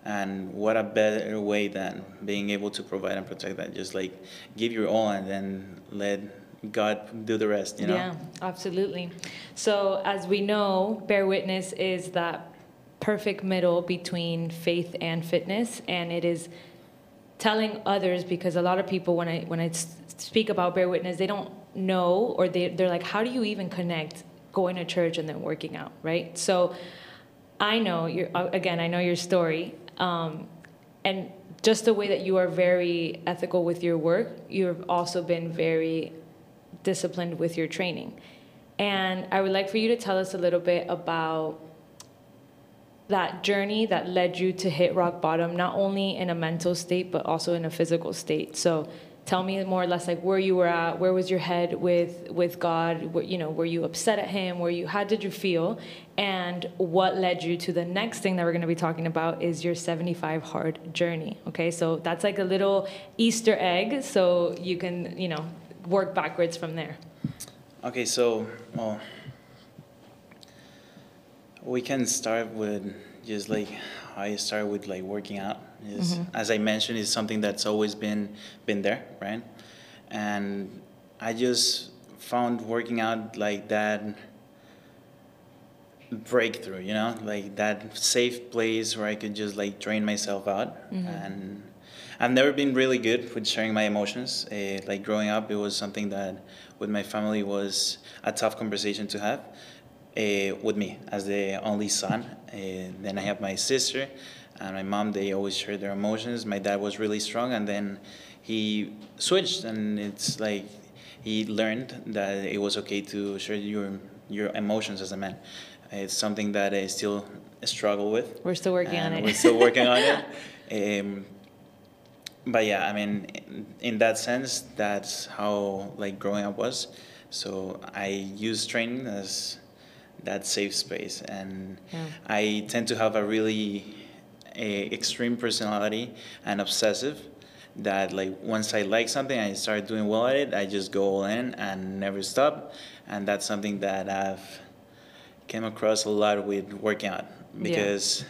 And what a better way than being able to provide and protect that. Just like give your all and then let God do the rest, you know? Yeah, absolutely. So, as we know, Bear Witness is that perfect middle between faith and fitness, and it is telling others, because a lot of people, when I speak about Bear Witness, they don't know, or they're like, how do you even connect going to church and then working out, right? So I know I know your story, and just the way that you are very ethical with your work, you've also been very disciplined with your training. And I would like for you to tell us a little bit about that journey that led you to hit rock bottom, not only in a mental state, but also in a physical state. So tell me more or less like where you were at, where was your head with God, were you upset at him, how did you feel? And what led you to the next thing that we're gonna be talking about is your 75 hard journey, okay? So that's like a little Easter egg, so you can, work backwards from there. Okay, so, well, we can start with just like how I started with like working out. As I mentioned, it's something that's always been there, right? And I just found working out like that breakthrough, like that safe place where I could just like drain myself out. And I've never been really good with sharing my emotions. Like growing up, it was something that with my family was a tough conversation to have. With me as the only son. Then I have my sister and my mom. They always share their emotions. My dad was really strong, and then he switched, and it's like he learned that it was okay to share your emotions as a man. It's something that I still struggle with. We're still working on it. We're still working on it. But yeah, I mean, in that sense, that's how like growing up was. So I use training as that safe space, and I tend to have a really extreme personality and obsessive. That like once I like something, I start doing well at it. I just go all in and never stop, and that's something that I've came across a lot with working out because.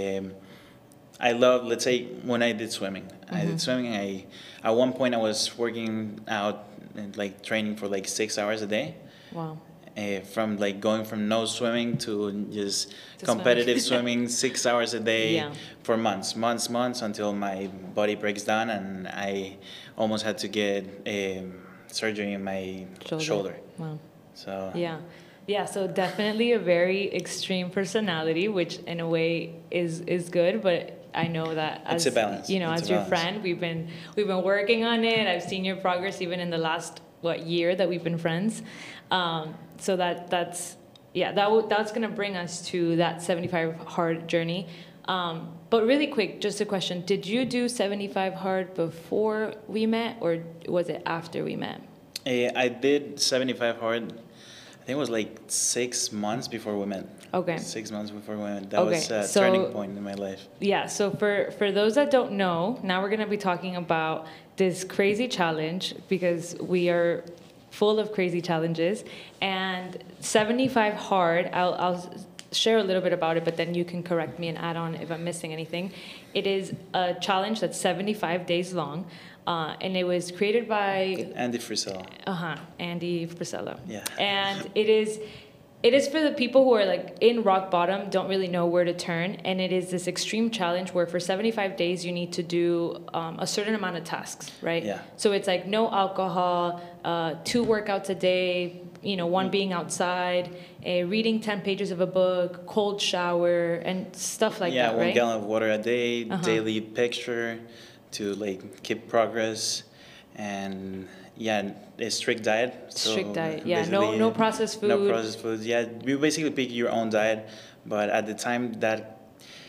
I love, let's say, when I did swimming. I did swimming. At one point, I was working out and like training for like 6 hours a day. Wow. From like going from no swimming to just competitive swimming 6 hours a day for months until my body breaks down and I almost had to get surgery in my shoulder. Wow. So yeah, so definitely a very extreme personality, which in a way is good, but I know that as it's a balance. As your friend, we've been working on it. I've seen your progress even in the last year that we've been friends. So that's gonna bring us to that 75 hard journey. But really quick, just a question: did you do 75 hard before we met, or was it after we met? I did 75 hard. I think it was like 6 months before we met. Okay. 6 months before we met. That was a turning point in my life. Yeah, so for those that don't know, now we're going to be talking about this crazy challenge because we are full of crazy challenges. And 75 hard, I'll share a little bit about it, but then you can correct me and add on if I'm missing anything. It is a challenge that's 75 days long. And it was created by Andy Frisella. Andy Frisella. Yeah. And it is for the people who are like in rock bottom, don't really know where to turn, and it is this extreme challenge where for 75 days you need to do a certain amount of tasks, right? Yeah. So it's like no alcohol, 2 workouts a day, one being outside, reading 10 pages of a book, cold shower, and stuff like that, right? 1 gallon of water a day, daily picture to like keep progress, and a strict diet. Strict diet, no processed food. No processed foods. Yeah, you basically pick your own diet, but at the time that,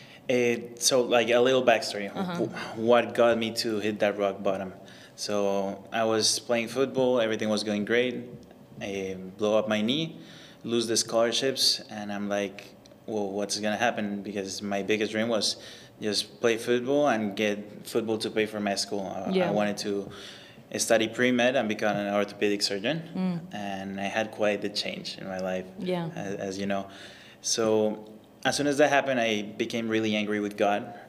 so like a little backstory, what got me to hit that rock bottom. So I was playing football, everything was going great. I blow up my knee, lose the scholarships, and I'm like, well, what's gonna happen? Because my biggest dream was just play football and get football to pay for my school. I wanted to study pre-med and become an orthopedic surgeon, and I had quite the change in my life, as you know. So as soon as that happened, I became really angry with God,